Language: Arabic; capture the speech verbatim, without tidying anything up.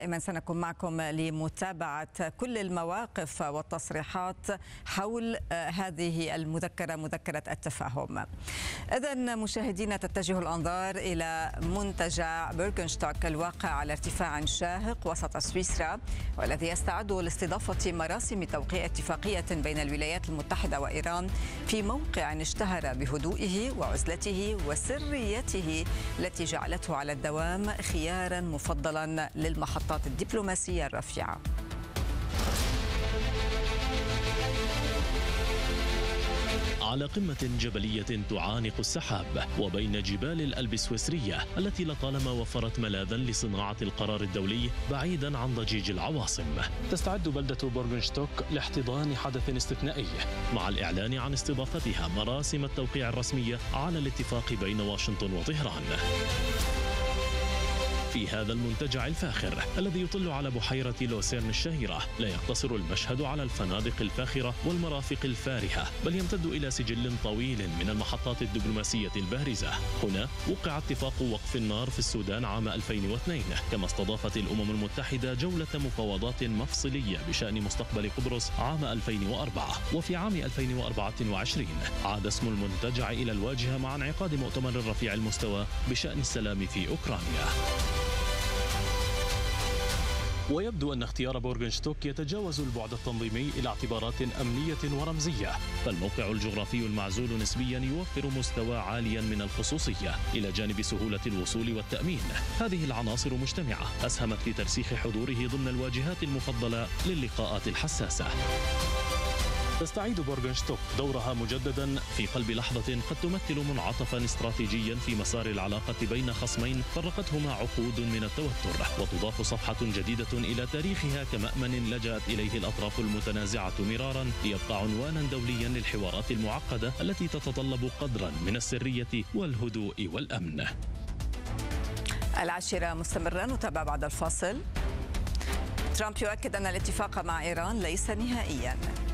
دائما سنكون معكم لمتابعة كل المواقف والتصريحات حول هذه المذكرة، مذكرة التفاهم. إذن مشاهدينا، تتجه الأنظار إلى منتجع بيرغنشتوك الواقع على ارتفاع شاهق وسط سويسرا، والذي يستعد لاستضافة مراسم توقيع اتفاقية بين الولايات المتحدة وإيران في موقع اشتهر بهدوئه وعزلته وسريته التي جعلته على الدوام خيارا مفضلا للمحطات الدبلوماسية الرفيعة. على قمة جبلية تعانق السحاب وبين جبال الألب السويسرية التي لطالما وفرت ملاذا لصناعة القرار الدولي بعيدا عن ضجيج العواصم، تستعد بلدة بيرغنشتوك لاحتضان حدث استثنائي مع الإعلان عن استضافتها مراسم التوقيع الرسمية على الاتفاق بين واشنطن وطهران. في هذا المنتجع الفاخر الذي يطل على بحيرة لوسيرن الشهيرة، لا يقتصر المشهد على الفنادق الفاخرة والمرافق الفارهة، بل يمتد إلى سجل طويل من المحطات الدبلوماسية البارزة. هنا وقع اتفاق وقف النار في السودان عام ألفين واثنين، كما استضافت الأمم المتحدة جولة مفاوضات مفصلية بشأن مستقبل قبرص عام ألفين وأربعة. وفي عام ألفين وأربعة وعشرين عاد اسم المنتجع إلى الواجهة مع انعقاد مؤتمر رفيع المستوى بشأن السلام في أوكرانيا. ويبدو أن اختيار بيرغنشتوك يتجاوز البعد التنظيمي إلى اعتبارات أمنية ورمزية، فالموقع الجغرافي المعزول نسبيا يوفر مستوى عاليا من الخصوصية إلى جانب سهولة الوصول والتأمين. هذه العناصر مجتمعة أسهمت في ترسيخ حضوره ضمن الواجهات المفضلة للقاءات الحساسة. تستعيد بيرغنشتوك دورها مجددا في قلب لحظة قد تمثل منعطفا استراتيجيا في مسار العلاقة بين خصمين فرقتهما عقود من التوتر، وتضاف صفحة جديدة إلى تاريخها كمأمن لجأت إليه الأطراف المتنازعة مرارا ليبقى عنوانا دوليا للحوارات المعقدة التي تتطلب قدرا من السرية والهدوء والأمن. العاشرة مستمرة، نتابع بعد الفاصل. ترامب يؤكد أن الاتفاق مع إيران ليس نهائيا.